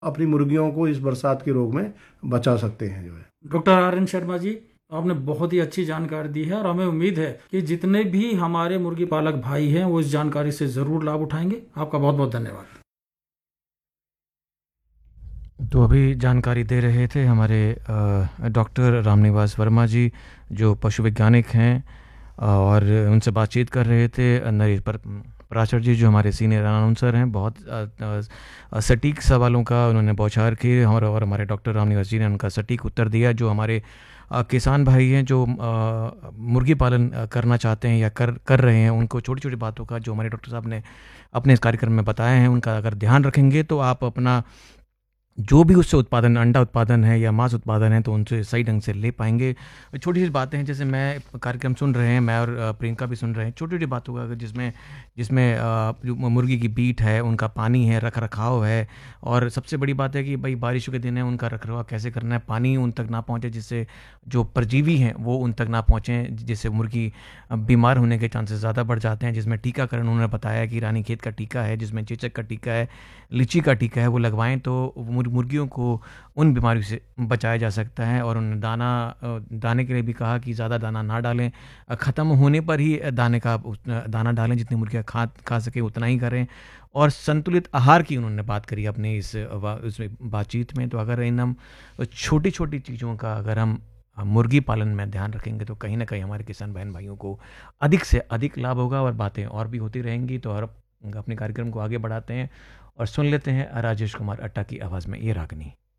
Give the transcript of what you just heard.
अपनी मुर्गियों को इस बरसात के रोग में बचा सकते हैं जो है। Doctor R N Sharma ji, आपने बहुत ही अच्छी जानकारी दी है और हमें उम्मीद है कि जितने भी हमारे मुर्गी पालक भाई हैं वो इस जानकारी से ज़रूर लाभ उठाएंगे। आपका बहुत बहुत धन्यवाद। तो अभी जानकारी दे रहे थे हमारे डॉक्टर रामनिवास वर्मा जी, जो पशु वैज्ञानिक हैं, और उनसे बातचीत कर रहे थे नरेश पराशर जी, जो हमारे सीनियर अनाउंसर हैं। बहुत सटीक सवालों का उन्होंने बौछार की, और हमारे डॉक्टर रामनिवास जी ने उनका सटीक उत्तर दिया। जो हमारे किसान भाई हैं जो मुर्गी पालन करना चाहते हैं या कर रहे हैं, उनको छोटी छोटी बातों का जो हमारे डॉक्टर साहब ने अपने इस कार्यक्रम में बताए हैं, उनका अगर ध्यान रखेंगे तो आप अपना जो भी उससे उत्पादन, अंडा उत्पादन है या मांस उत्पादन है, तो उनसे सही ढंग से ले पाएंगे। छोटी छोटी बातें हैं, जैसे मैं कार्यक्रम सुन रहे हैं, मैं और प्रियंका भी सुन रहे हैं, छोटी छोटी बातों का जिसमें जिसमें जो मुर्गी की बीट है, उनका पानी है, रख रखाव है, और सबसे बड़ी बात है कि भाई बारिशों के दिन है, उनका रख रखाव कैसे करना है, पानी उन तक ना पहुँचे जिससे जो परजीवी हैं वो उन तक ना पहुँचें, जिससे मुर्गी बीमार होने के चांसेस ज़्यादा बढ़ जाते हैं। जिसमें टीकाकरण उन्होंने बताया कि रानीखेत का टीका है, जिसमें चेचक का टीका है, लीची का टीका है, वो लगवाएं तो मुर्गियों को उन बीमारियों से बचाया जा सकता है। और उन्होंने दाने के लिए भी कहा कि ज़्यादा दाना ना डालें, ख़त्म होने पर ही दाना डालें, जितनी मुर्गियाँ खा सके उतना ही करें। और संतुलित आहार की उन्होंने बात करी अपने इस बातचीत में। तो अगर हम छोटी छोटी चीज़ों का अगर हम मुर्गी पालन में ध्यान रखेंगे तो कहीं ना कहीं हमारे किसान बहन भाइयों को अधिक से अधिक लाभ होगा, और बातें और भी होती रहेंगी। तो अपने कार्यक्रम को आगे बढ़ाते हैं और सुन लेते हैं राजेश कुमार अट्टा की आवाज़ में ये रागनी।